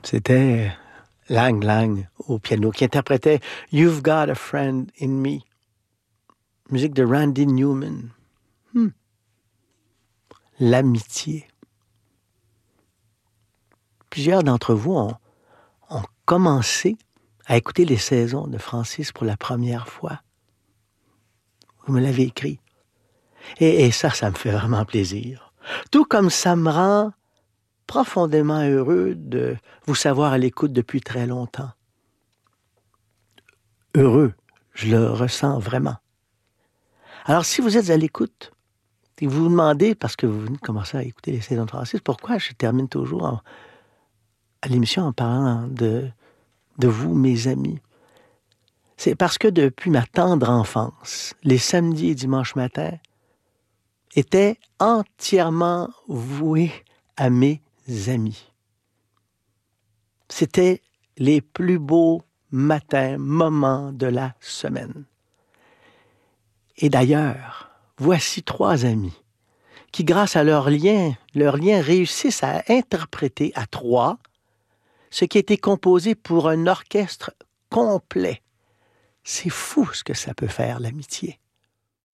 C'était Lang Lang au piano qui interprétait You've Got a Friend in Me, musique de Randy Newman. L'amitié. Plusieurs d'entre vous ont commencé à écouter les saisons de Francis pour la première fois. Vous me l'avez écrit. Et ça me fait vraiment plaisir. Tout comme ça me rend profondément heureux de vous savoir à l'écoute depuis très longtemps. Heureux, je le ressens vraiment. Alors, si vous êtes à l'écoute et vous vous demandez, parce que vous venez de commencer à écouter les saisons de Francis, pourquoi je termine toujours à l'émission en parlant de vous, mes amis? C'est parce que depuis ma tendre enfance, les samedis et dimanches matins étaient entièrement voués à mes amis. C'était les plus beaux matins, moments de la semaine. Et d'ailleurs, voici 3 amis qui, grâce à leur lien réussissent à interpréter à 3 ce qui a été composé pour un orchestre complet. C'est fou ce que ça peut faire, l'amitié.